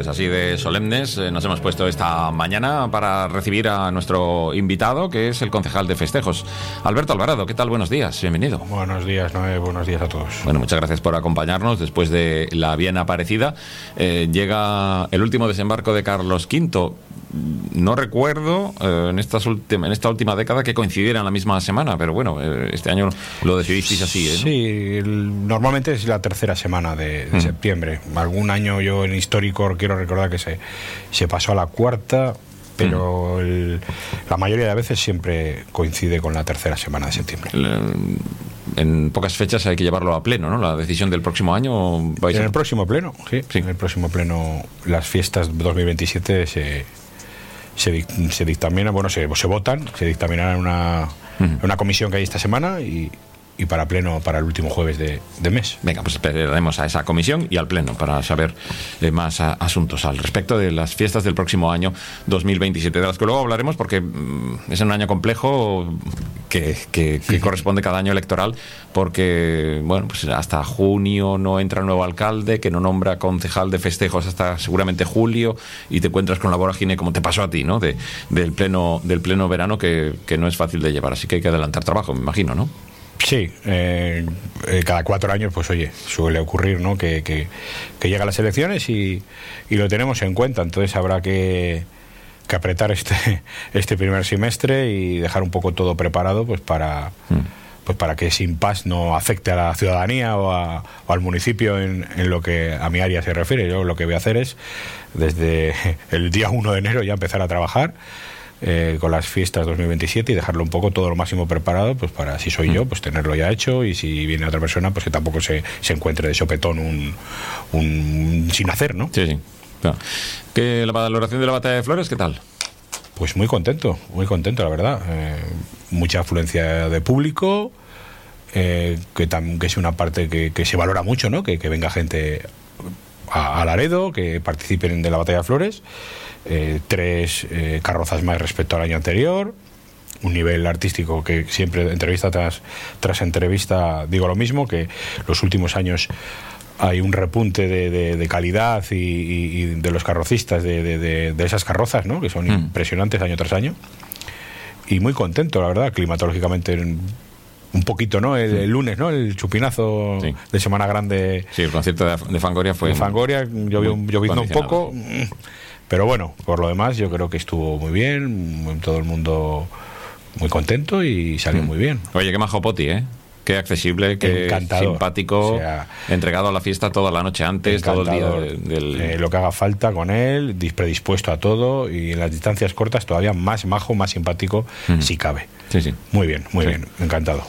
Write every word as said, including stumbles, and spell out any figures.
Pues así de solemnes eh, nos hemos puesto esta mañana para recibir a nuestro invitado, que es el concejal de festejos, Alberto Alvarado. ¿Qué tal? Buenos días, bienvenido. Buenos días, Noé, buenos días a todos. Bueno, muchas gracias por acompañarnos después de la bien aparecida. Eh, llega el último desembarco de Carlos quinto. No recuerdo eh, en, estas ultim- en esta última década que coincidiera en la misma semana, pero bueno, eh, este año lo decidisteis así, ¿eh? ¿no? Sí, el, normalmente es la tercera semana de, de mm. septiembre. Algún año yo en histórico quiero recordar que se, se pasó a la cuarta, pero mm. el, la mayoría de veces siempre coincide con la tercera semana de septiembre. El, en pocas fechas hay que llevarlo a pleno, ¿no? La decisión del próximo año. ¿vais en a... el próximo pleno, sí, sí. En el próximo pleno, las fiestas dos mil veintisiete se... Se, se dictamina, bueno, se, se votan, se dictaminará en una, uh-huh. una comisión que hay esta semana y, y para pleno para el último jueves de, de mes. Venga, pues esperaremos a esa comisión y al pleno para saber eh, más a, asuntos al respecto de las fiestas del próximo año dos mil veintisiete, de las que luego hablaremos porque mm, es un año complejo que, que, que corresponde cada año electoral, porque bueno, pues hasta junio no entra nuevo alcalde, que no nombra concejal de festejos hasta seguramente julio, y te encuentras con la vorágine como te pasó a ti, ¿no? De, del pleno del pleno verano, que, que no es fácil de llevar, así que hay que adelantar trabajo, me imagino, ¿no? Sí, eh, eh, cada cuatro años, pues oye, suele ocurrir, ¿no? Que, que, que llegan las elecciones y, y lo tenemos en cuenta, entonces habrá que, que apretar este, este primer semestre y dejar un poco todo preparado, pues para... Mm. Pues para que ese impasse no afecte a la ciudadanía o, a, o al municipio en, en lo que a mi área se refiere. Yo lo que voy a hacer es, desde el día uno de enero, ya empezar a trabajar eh, con las fiestas dos mil veintisiete y dejarlo un poco todo lo máximo preparado, pues para, si soy yo, pues tenerlo ya hecho, y si viene otra persona, pues que tampoco se, se encuentre de sopetón un, un sin hacer, ¿no? Sí, sí. Claro. ¿Qué, la valoración de la Batalla de Flores, qué tal? Pues muy contento, muy contento, la verdad. Eh, mucha afluencia de público, eh, que, tam, que es una parte que, que se valora mucho, ¿no? Que, que venga gente a, a Laredo, que participen de la Batalla de Flores. Eh, tres eh, carrozas más respecto al año anterior. Un nivel artístico que siempre, entrevista tras, tras entrevista, digo lo mismo, que los últimos años hay un repunte de, de, de calidad y, y, y de los carrocistas, de, de, de, de esas carrozas, ¿no? Que son mm. impresionantes año tras año. Y muy contento, la verdad, climatológicamente un poquito, ¿no? El, el lunes, ¿no? El chupinazo sí. de Semana Grande. Sí, el concierto de, de Fangoria fue... De Fangoria, llovió, lloviendo un poco, pero bueno, por lo demás yo creo que estuvo muy bien, todo el mundo muy contento y salió mm. muy bien. Oye, qué majo Poti, ¿eh? Qué accesible, qué encantador, simpático, o sea, entregado a la fiesta toda la noche antes, todo el día de, del... Eh, lo que haga falta con él, predispuesto a todo, y en las distancias cortas todavía más majo, más simpático, mm. si cabe. Sí, sí. Muy bien, muy sí. bien, encantado.